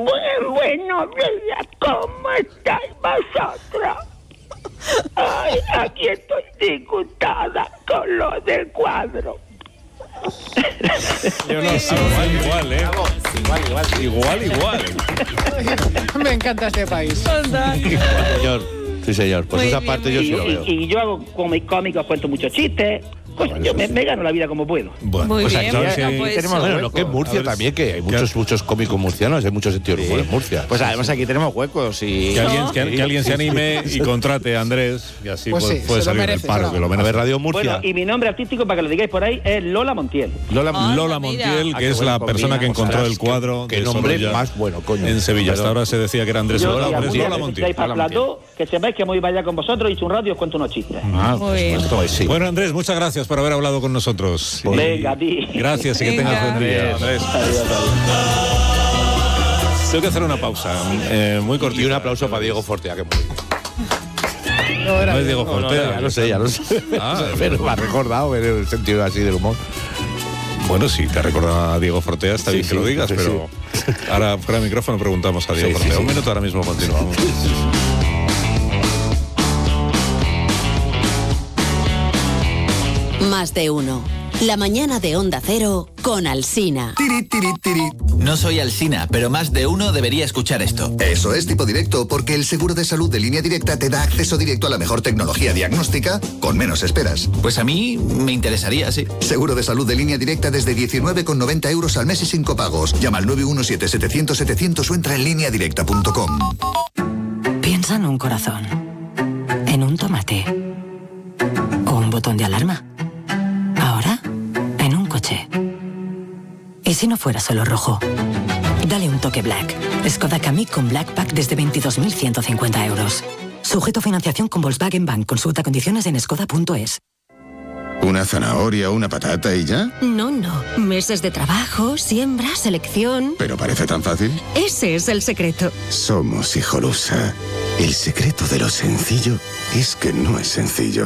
Buenos días, ¿cómo estáis vosotros? Ay, aquí estoy disgustada con lo del cuadro. Yo no sé, igual. Me encanta este país. Sí, señor. Pues Muy esa bien, parte yo sí lo veo. Y yo hago como cómicos, cuento muchos chistes. Pues yo me gano la vida como puedo. Bueno, Muy pues bien, aquí pues tenemos, bueno, lo que es Murcia también, que hay muchos cómicos murcianos, hay mucho sentido del humor en Murcia. Pues además aquí tenemos huecos y... Que alguien se anime y contrate a Andrés y así Pues sí, puede se lo salir merece, del paro, se que lo A merece. ver, Radio Murcia. Bueno, y mi nombre artístico, para que lo digáis por ahí, es Lola Montiel. Lola Mira. Montiel, que qué es bueno, la persona que encontró ostras, el cuadro qué de nombre Sorolla más bueno, coño. en Sevilla. Hasta ahora se decía que era Andrés Yo, Lola, y pero es algún día Lola que Montiel. estáis para Plató, que sepáis que me voy para allá con vosotros y un rato y os cuento unos chistes. Muy bien. Pues sí. Bueno, Andrés, muchas gracias por haber hablado con nosotros. Venga, a ti. Gracias y que tengas buen día, Andrés. Tengo que hacer una pausa muy cortita. Y un aplauso para Diego Fortea, que muy... No es Diego Fortea. Ya lo sé. Pero me ha recordado en el sentido así del humor. Bueno, sí, te recordaba a Diego Fortea, está bien que lo digas, sí, pero ahora fuera de micrófono preguntamos a Diego Sí, Fortea. sí. Un minuto, ahora mismo continuamos. Más de uno. La mañana de Onda Cero con Alsina. Tiri, tiri, tiri. No soy Alsina, pero más de uno debería escuchar esto. Eso es Tipo Directo, porque el seguro de salud de Línea Directa te da acceso directo a la mejor tecnología diagnóstica con menos esperas. Pues a mí me interesaría, sí. Seguro de salud de Línea Directa desde 19,90 euros al mes y sin copagos. Llama al 917-700-700 o entra en lineadirecta.com. Piensa en un corazón, en un tomate o un botón de alarma. Ahora, en un coche. ¿Y si no fuera solo rojo? Dale un toque Black. Skoda Kamiq con Black Pack desde 22.150 euros. Sujeto a financiación con Volkswagen Bank. Consulta condiciones en skoda.es. ¿Una zanahoria o una patata y ya? No. Meses de trabajo, siembra, selección. ¿Pero parece tan fácil? Ese es el secreto. Somos Hijolusa. El secreto de lo sencillo es que no es sencillo.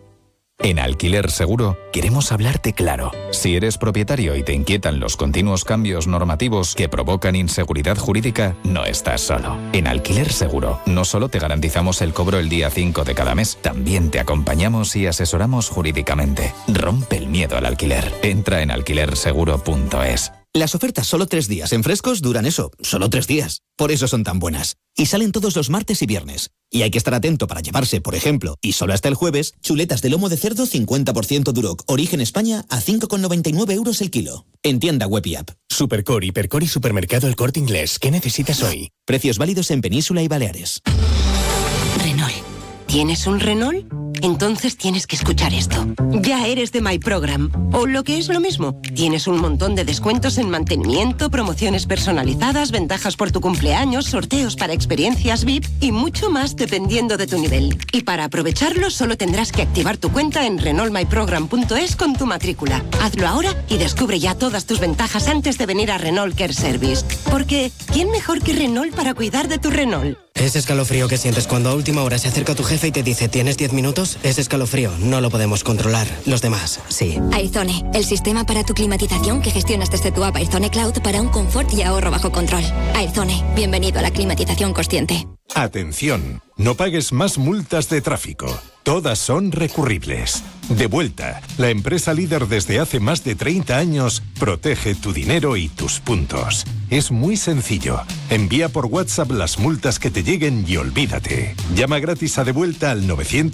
En Alquiler Seguro queremos hablarte claro. Si eres propietario y te inquietan los continuos cambios normativos que provocan inseguridad jurídica, no estás solo. En Alquiler Seguro no solo te garantizamos el cobro el día 5 de cada mes, también te acompañamos y asesoramos jurídicamente. Rompe el miedo al alquiler. Entra en alquilerseguro.es. Las ofertas solo 3 días en Frescos duran eso, solo 3 días. Por eso son tan buenas. Y salen todos los martes y viernes. Y hay que estar atento para llevarse, por ejemplo, y solo hasta el jueves, chuletas de lomo de cerdo 50% Duroc, origen España, a 5,99 euros el kilo. En tienda web y app. Supercore, Hipercore y Supermercado El Corte Inglés. ¿Qué necesitas hoy? Precios válidos en Península y Baleares. Renault. ¿Tienes un Renault? Entonces tienes que escuchar esto. Ya eres de My Program. O lo que es lo mismo, tienes un montón de descuentos en mantenimiento, promociones personalizadas, ventajas por tu cumpleaños, sorteos para experiencias VIP y mucho más dependiendo de tu nivel. Y para aprovecharlo solo tendrás que activar tu cuenta en renaultmyprogram.es con tu matrícula. Hazlo ahora y descubre ya todas tus ventajas antes de venir a Renault Care Service. Porque, ¿quién mejor que Renault para cuidar de tu Renault? Ese escalofrío que sientes cuando a última hora se acerca tu jefe y te dice ¿tienes 10 minutos? Ese escalofrío no lo podemos controlar. Los demás, sí. Aizone, el sistema para tu climatización que gestionas desde tu app Aizone Cloud para un confort y ahorro bajo control. Aizone, bienvenido a la climatización consciente. Atención, no pagues más multas de tráfico. Todas son recurribles. Devuelta, la empresa líder desde hace más de 30 años, protege tu dinero y tus puntos. Es muy sencillo. Envía por WhatsApp las multas que te lleguen y olvídate. Llama gratis a Devuelta al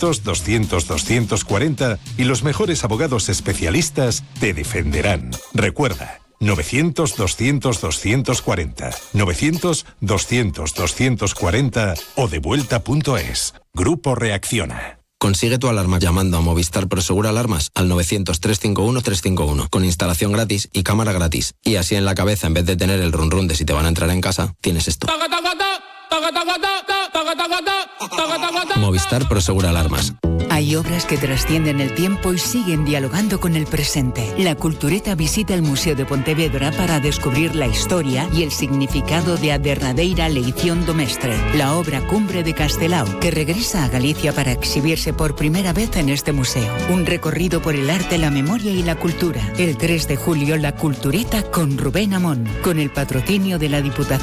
900-200-240 y los mejores abogados especialistas te defenderán. Recuerda, 900-200-240, 900-200-240 o devuelta.es. Grupo Reacciona. Consigue tu alarma llamando a Movistar Prosegur Alarmas al 900-351-351 con instalación gratis y cámara gratis. Y así en la cabeza, en vez de tener el run run de si te van a entrar en casa, tienes esto. Movistar Prosegur Alarmas. Hay obras que trascienden el tiempo y siguen dialogando con el presente. La Cultureta visita el Museo de Pontevedra para descubrir la historia y el significado de A derradeira leición do mestre, la obra cumbre de Castelao, que regresa a Galicia para exhibirse por primera vez en este museo. Un recorrido por el arte, la memoria y la cultura. El 3 de julio, La Cultureta con Rubén Amón, con el patrocinio de la Diputación